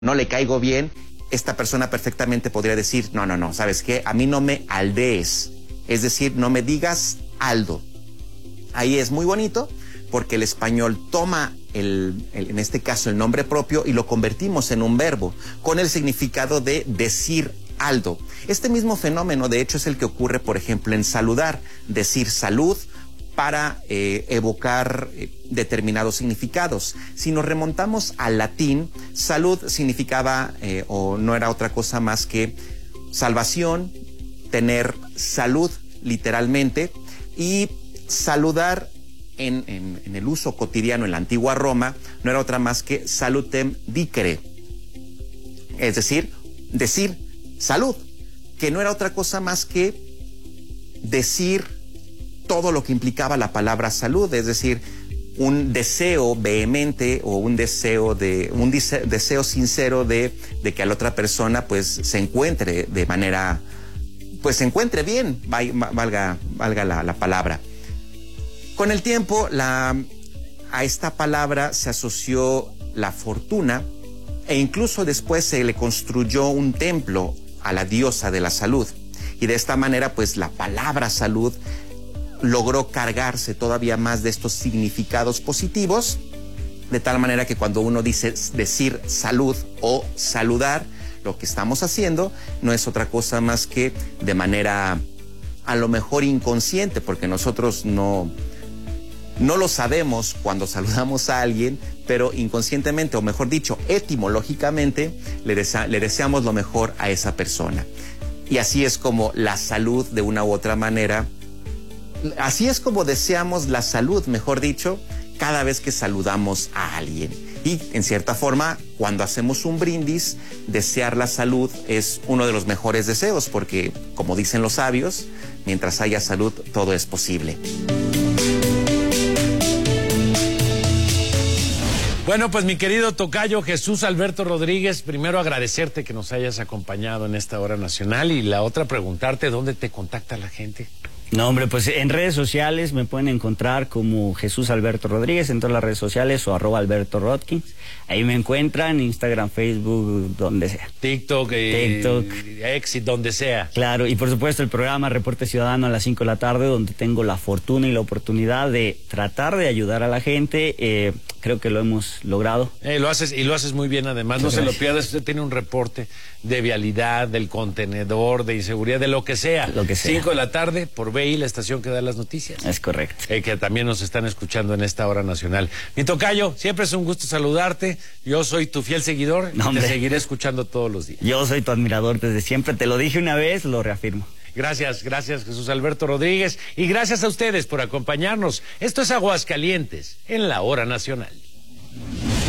no le caigo bien, esta persona perfectamente podría decir, no, ¿sabes qué? A mí no me aldees, es decir, no me digas Aldo. Ahí es muy bonito porque el español toma en este caso el nombre propio y lo convertimos en un verbo con el significado de decir Aldo. Este mismo fenómeno de hecho es el que ocurre por ejemplo en saludar, decir salud para evocar determinados significados. Si nos remontamos al latín, salud significaba o no era otra cosa más que salvación, tener salud literalmente, y saludar en el uso cotidiano en la antigua Roma no era otra más que salutem dicere, es decir salud, que no era otra cosa más que decir todo lo que implicaba la palabra salud, es decir, un deseo vehemente o un deseo sincero de que a la otra persona pues se encuentre de manera, pues se encuentre bien, valga la palabra. Con el tiempo a esta palabra se asoció la fortuna e incluso después se le construyó un templo a la diosa de la salud, y de esta manera pues la palabra salud logró cargarse todavía más de estos significados positivos, de tal manera que cuando uno dice decir salud o saludar, lo que estamos haciendo no es otra cosa más que de manera a lo mejor inconsciente, porque nosotros no lo sabemos cuando saludamos a alguien, pero inconscientemente, o mejor dicho, etimológicamente, le deseamos lo mejor a esa persona. Y así es como la salud, de una u otra manera, así es como deseamos la salud, mejor dicho, cada vez que saludamos a alguien. Y en cierta forma, cuando hacemos un brindis, desear la salud es uno de los mejores deseos, porque, como dicen los sabios, mientras haya salud, todo es posible. Bueno, pues mi querido tocayo Jesús Alberto Rodríguez, primero agradecerte que nos hayas acompañado en esta hora nacional, y la otra preguntarte dónde te contacta la gente. No, hombre, pues en redes sociales me pueden encontrar como Jesús Alberto Rodríguez en todas las redes sociales, o @Alberto Rodkins. Ahí me encuentran, Instagram, Facebook, donde sea. TikTok, X, donde sea. Claro, y por supuesto el programa Reporte Ciudadano a las 5 de la tarde, donde tengo la fortuna y la oportunidad de tratar de ayudar a la gente. Creo que lo hemos logrado. Lo haces muy bien, además. No se lo pierdas. Usted tiene un reporte de vialidad, del contenedor, de inseguridad, de lo que sea. Lo que sea. 5 de la tarde por BI, la estación que da las noticias. Es correcto. Que también nos están escuchando en esta hora nacional. Mi tocayo, siempre es un gusto saludarte. Yo soy tu fiel seguidor y te seguiré escuchando todos los días. Yo soy tu admirador desde siempre. Te lo dije una vez, lo reafirmo. Gracias Jesús Alberto Rodríguez, y gracias a ustedes por acompañarnos. Esto es Aguascalientes en la hora nacional.